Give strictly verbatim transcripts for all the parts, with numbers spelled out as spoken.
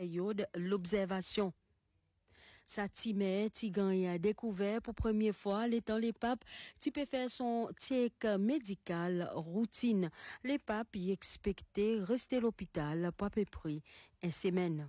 période l'observation. Sa timé, Tigan a découvert pour première fois l'étant les papes, tu peux faire son check médical routine. Les papes y expectaient rester à l'hôpital pour à peu près une semaine.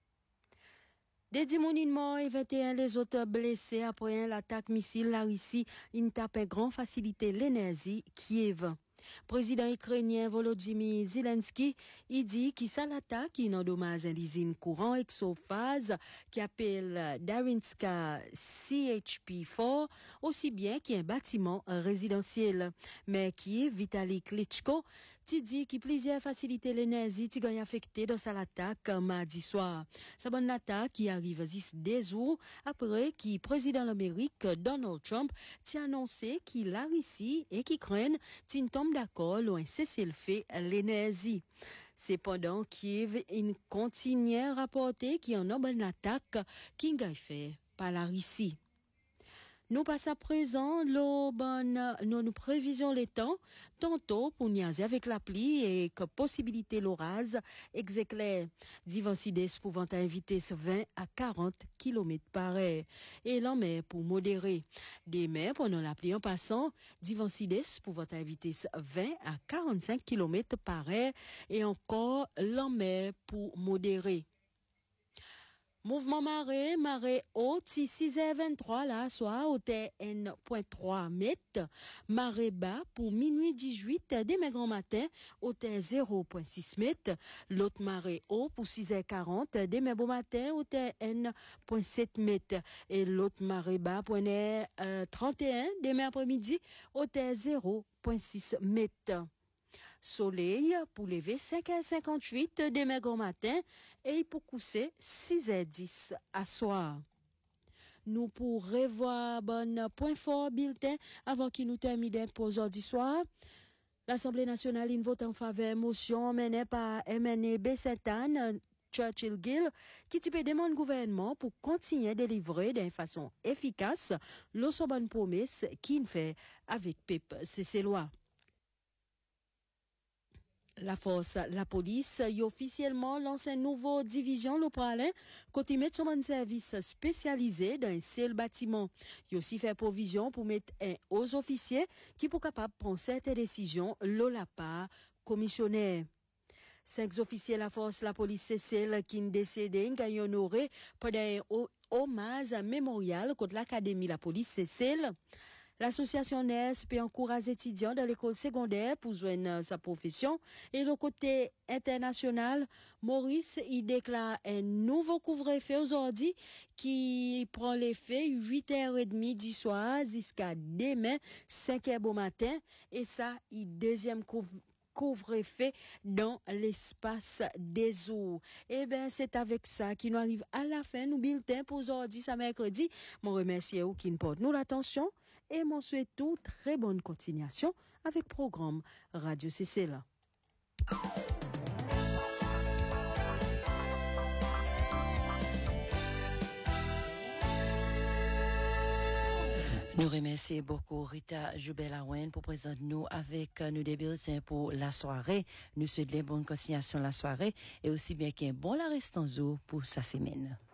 Des dix morts et vingt et un les autres blessés après l'attaque missile la Russie, une tape grand facilité l'énergie Kiev. Président ukrainien Volodymyr Zelensky, il dit qu'il ça l'attaque qui endommage l'usine courant exophase qui appelle Darinska C H P quatre, aussi bien qu'un bâtiment résidentiel. Mais qui Vitali Klitschko, il dit qu'il plusieurs facilités l'énergie qui gagne affecté dans sa l'attaque mardi soir. Sa bonne attaque qui arrive des jours après que président de l'Amérique Donald Trump t'a annoncé qu'il a Russie et qu'il craint une tombe d'accord ou un cessez-le-feu l'énergie. Cependant, Kiev continue à rapporter qu'il y a une bonne attaque qui est faite par la Russie. Nous passons à présent nos bonnes, nos prévisions les temps, tantôt pour niaiser avec la pluie et que possibilité l'orage exéclaire. Diversides pouvant inviter vingt à quarante kilomètres par heure. Et l'en pour modérer. Demain, pendant la pluie en passant, diversides pouvant inviter vingt à quarante-cinq kilomètres par heure et encore l'en pour modérer. Mouvement marée, marée haute, six heures vingt-trois, là, soit, hauteur un virgule trois mètres. Marée bas, pour minuit dix-huit, demain grand matin, hauteur zéro virgule six mètres. L'autre marée haute, pour six heures quarante, demain bon matin, hauteur un virgule sept mètres. Et l'autre marée bas, pour euh, trente et un, demain après-midi, hauteur zéro virgule six mètres. Soleil pour lever cinq heures cinquante-huit demain grand matin et pour coucher six heures dix à soir. Nous pour revoir bon point fort bulletin avant qu'il nous termine pour aujourd'hui soir. L'Assemblée nationale in vote en faveur motion menée par M N E Bessetan Churchill Gill qui type demande gouvernement pour continuer de délivrer d'une façon efficace l'eau bonne promesse qu'il fait avec P E P C C loi. La force, la police, y officiellement lancé une nouvelle division l'Opralin, côté mettre son service spécialisé dans un seul bâtiment. Y aussi fait provision pour mettre un aux officiers qui pour capable prendre certaines décisions, l'Olapa, commissionnaire. Cinq officiers la force, la police, c'est celle qui ont décédé, qui ont honoré pendant un hommage mémorial contre l'académie, la police, c'est celle. L'association N E S peut encourager étudiants dans l'école secondaire pour joindre sa profession. Et le côté international, Maurice, il déclare un nouveau couvre-feu aujourd'hui qui prend l'effet huit heures trente du soir jusqu'à demain cinq heures bon matin. Et ça, il deuxième couvre couvre-feu dans l'espace des eaux. Eh ben, c'est avec ça qui nous arrive à la fin, nous bulletin pour aujourd'hui, ça mercredi. Mon remercie à qui nous porte nous l'attention et mon souhaite tout très bonne continuation avec programme Radio C C là. Nous remercions beaucoup Rita Joubel-Awen pour présenter nous avec nous des bulletins pour la soirée. Nous souhaitons bonne continuation la soirée et aussi bien qu'un bon la restant pour sa semaine.